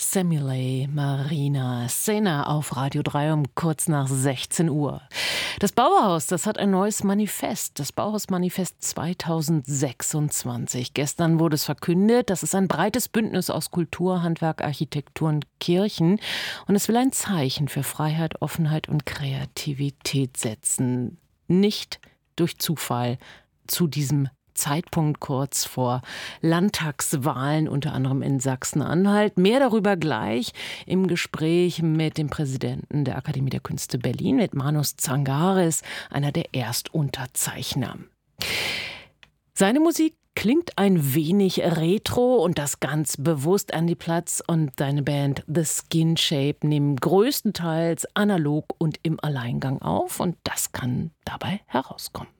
Semele Marina Sena auf Radio 3 um kurz nach 16 Uhr. Das Bauhaus, das hat ein neues Manifest, das Bauhaus-Manifest 2026. Gestern wurde es verkündet, das ist ein breites Bündnis aus Kultur, Handwerk, Architektur und Kirchen. Und es will ein Zeichen für Freiheit, Offenheit und Kreativität setzen. Nicht durch Zufall zu diesem Zeitpunkt kurz vor Landtagswahlen, unter anderem in Sachsen-Anhalt. Mehr darüber gleich im Gespräch mit dem Präsidenten der Akademie der Künste Berlin, mit Manos Tsangaris, einer der Erstunterzeichner. Seine Musik klingt ein wenig retro und das ganz bewusst. Andy Platz und seine Band The Skin Shape nehmen größtenteils analog und im Alleingang auf und das kann dabei herauskommen.